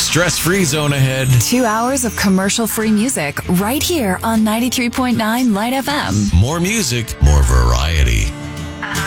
stress-free zone ahead. 2 hours of commercial-free music right here on 93.9 Light FM. More music, more variety.